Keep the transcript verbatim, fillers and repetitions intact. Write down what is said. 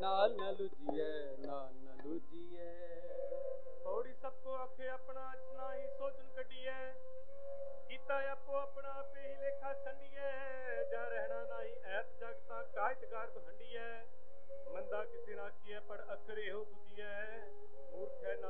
नाल न लुझिए नाल न लुझिए। पौड़ी सबको आखे अपना अचना ही सोचन कटिए कीता आपो अपना पे ही लेखा संडिए जहाँ रहना नाही ऐत जगता कायत गार्ब हंडिए मंदा किसी ना किए पर अखरे हो बुझिए मूर्ख है ना